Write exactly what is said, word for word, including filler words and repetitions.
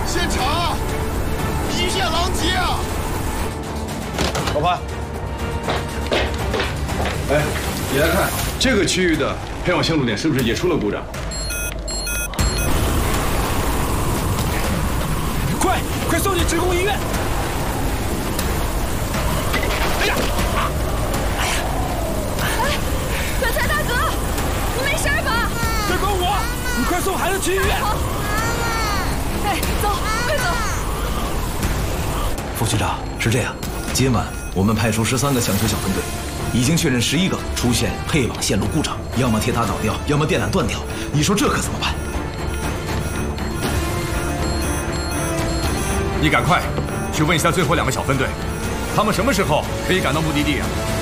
现场一片狼藉啊！ 老潘，哎，你来看这个区域的配网线路点是不是也出了故障？ 快，快送去职工医院！哎呀！哎呀！ 哎，可才大哥，你没事吧？ 别管我，你快送孩子去医院！ 好。哎，走，快走！ 副局长，是这样，今晚我们派出十三个抢修小分队，已经确认十一个出现配网线路故障，要么铁塔倒掉，要么电缆断掉。你说这可怎么办？ 你赶快去问一下最后两个小分队，他们什么时候可以赶到目的地啊？